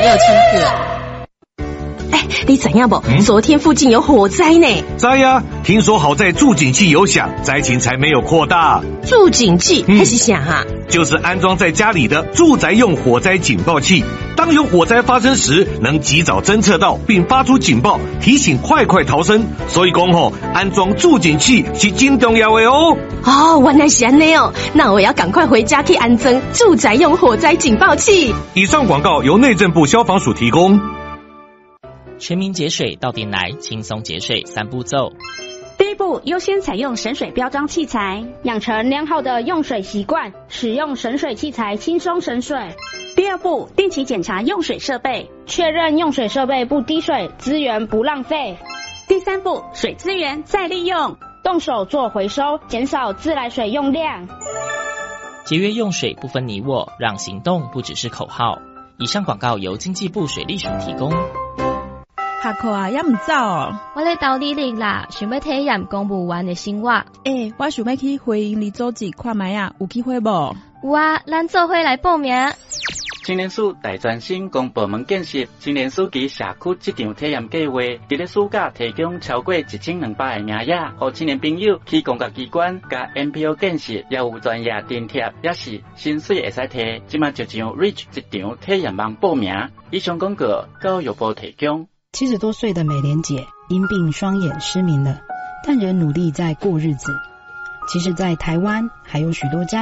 有清楚。你知影不？昨天附近有火灾呢。 知呀，听说好在助警器有响，灾情才没有扩大。 助警器还是啥啊？ 就是安装在家里的住宅用火灾警报器，当有火灾发生时，能及早侦测到并发出警报，提醒快逃生。所以讲安装助警器是真重要的哦。 原来是安尼哦，那我要赶快回家去安装住宅用火灾警报器。 以上广告由内政部消防署提供。 全民节水到店来，轻松节水3步骤。 第一步，优先采用省水标章器材，养成良好的用水习惯，使用省水器材轻松省水。第二步，定期检查用水设备，确认用水设备不滴水，资源不浪费。第三步，水资源再利用，动手做回收，减少自来水用量。 节约用水不分你我，让行动不只是口号。以上广告由经济部水利署提供。 下课啊，也唔走哦。 我咧斗理力啦，想要体验公务员的生活。 我想要去回营里组织看卖啊，有机会无？ 有啊，咱做伙来报名。 青年署大专生公部门建设青年署及社区这场体验计划，伫咧暑假提供超过1200个名额，予青年朋友去公家机关、甲 NPO 建设，也有专业津贴，也是薪水会使摕。即马就上 Reach 一场体验网报名。以上广告教育部提供。 70多岁的美莲姐因病双眼失明了，但仍努力在过日子。其实，在台湾还有许多家